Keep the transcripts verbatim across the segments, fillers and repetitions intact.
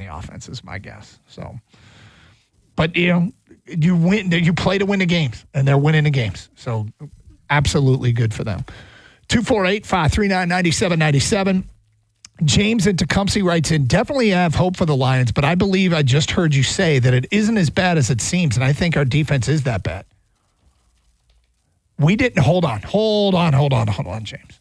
the offense is my guess. So, but you know, you win. You play to win the games, and they're winning the games. So, absolutely good for them. two four eight, five three nine, nine seven nine seven. James in Tecumseh writes in, definitely have hope for the Lions, but I believe I just heard you say that it isn't as bad as it seems, and I think our defense is that bad. We didn't, hold on, hold on, hold on, hold on, James.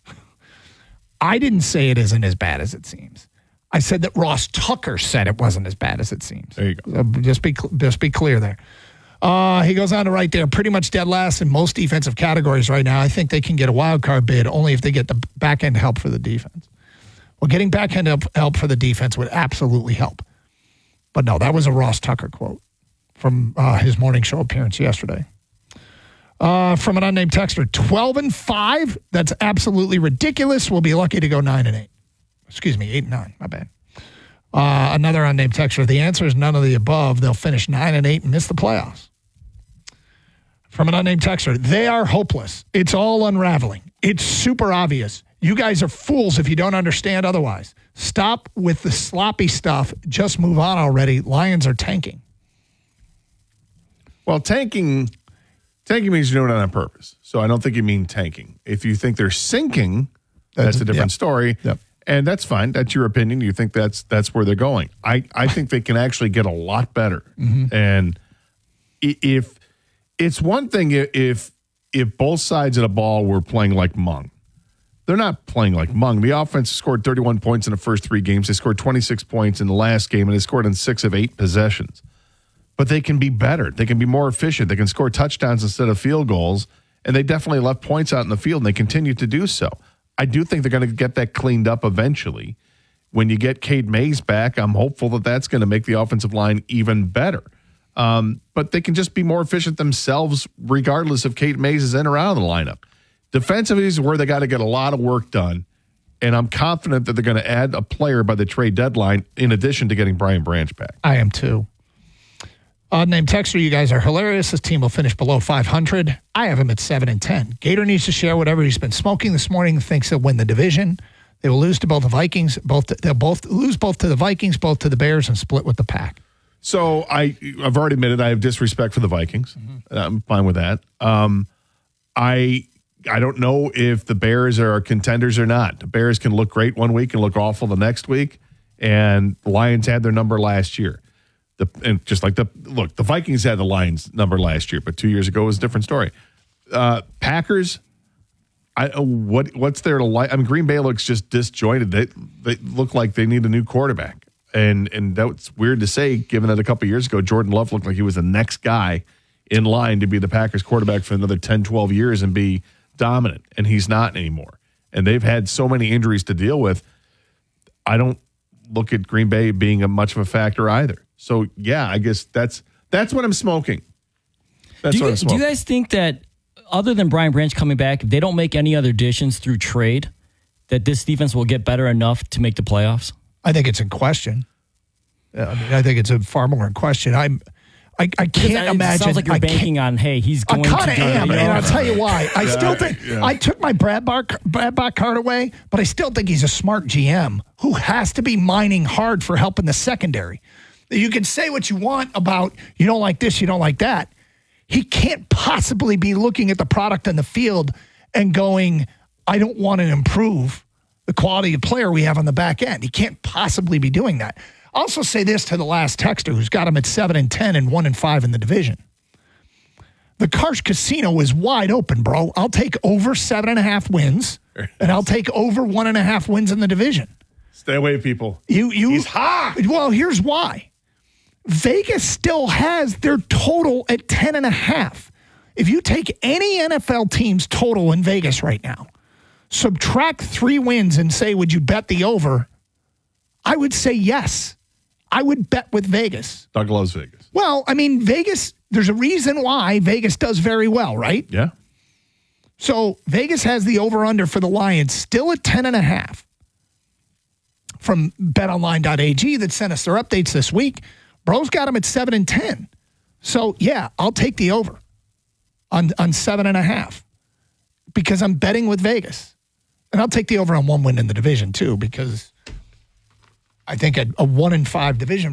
I didn't say it isn't as bad as it seems. I said that Ross Tucker said it wasn't as bad as it seems. There you go. So just be, just be clear there. Uh, he goes on to write there, pretty much dead last in most defensive categories right now. I think they can get a wild card bid only if they get the back end help for the defense. Well, getting back end help for the defense would absolutely help. But no, that was a Ross Tucker quote from uh, his morning show appearance yesterday. Uh, from an unnamed texter, twelve and five. That's absolutely ridiculous. We'll be lucky to go nine and eight. Excuse me, eight and nine. My bad. Uh, another unnamed texter. The answer is none of the above. They'll finish nine and eight and miss the playoffs. From an unnamed texter, they are hopeless. It's all unraveling. It's super obvious. You guys are fools if you don't understand otherwise. Stop with the sloppy stuff. Just move on already. Lions are tanking. Well, tanking tanking means you're doing it on purpose. So I don't think you mean tanking. If you think they're sinking, that's, that's a different yep. story. Yep. And that's fine. That's your opinion. You think that's that's where they're going. I, I think they can actually get a lot better. Mm-hmm. And if it's one thing if if both sides of the ball were playing like Mung. They're not playing like Mung. The offense scored thirty-one points in the first three games. They scored twenty-six points in the last game, and they scored in six of eight possessions. But they can be better. They can be more efficient. They can score touchdowns instead of field goals, and they definitely left points out in the field, and they continue to do so. I do think they're going to get that cleaned up eventually. When you get Cade Mays back, I'm hopeful that that's going to make the offensive line even better. Um, but they can just be more efficient themselves regardless if Cade Mays is in or out of the lineup. Defensively is where they got to get a lot of work done, and I'm confident that they're going to add a player by the trade deadline in addition to getting Brian Branch back. I am too. Unnamed texter, you guys are hilarious. This team will finish below five hundred. I have him at seven and ten. Gator needs to share whatever he's been smoking this morning. Thinks they'll win the division. They will lose to both the Vikings. Both they'll both lose both to the Vikings, both to the Bears, and split with the Pack. So I, I've already admitted I have disrespect for the Vikings. Mm-hmm. I'm fine with that. Um, I. I don't know if the Bears are contenders or not. The Bears can look great one week and look awful the next week, and the Lions had their number last year. The and just like the look, the Vikings had the Lions number last year, but two years ago was a different story. Uh, Packers, I what what's there to like? I mean, Green Bay looks just disjointed. They they look like they need a new quarterback, and and that's weird to say, given that a couple of years ago Jordan Love looked like he was the next guy in line to be the Packers quarterback for another ten, twelve years and be dominant, and he's not anymore. And they've had so many injuries to deal with. I don't look at Green Bay being a much of a factor either. So yeah, I guess that's that's what I'm smoking. That's do, you, what I'm smoking. Do you guys think that other than Brian Branch coming back, if they don't make any other additions through trade, that this defense will get better enough to make the playoffs? I think it's in question. I mean, I think it's a far more in question. I'm I, I can't it imagine. Sounds like you're banking on, hey, he's going I to kind of am, and I'll tell you why. I yeah, still think yeah. I took my Bradbach, Bradbach card away, but I still think he's a smart G M who has to be mining hard for help in the secondary. You can say what you want about you don't like this, you don't like that. He can't possibly be looking at the product in the field and going, I don't want to improve the quality of player we have on the back end. He can't possibly be doing that. I'll also say this to the last texter who's got him at seven and ten and one and five in the division. The Karsh Casino is wide open, bro. I'll take over seven and a half wins, and I'll take over one and a half wins in the division. Stay away, people. You, you. He's hot. Well, here's why. Vegas still has their total at ten and a half. If you take any N F L team's total in Vegas right now, subtract three wins and say, would you bet the over? I would say yes. I would bet with Vegas. Doug loves Vegas. Well, I mean, Vegas, there's a reason why Vegas does very well, right? Yeah. So Vegas has the over-under for the Lions still at ten and a half. From bet online dot a g that sent us their updates this week, Bro's got them at seven and ten. So, yeah, I'll take the over on, on seven and a half because I'm betting with Vegas. And I'll take the over on one win in the division, too, because I think a, a one and five division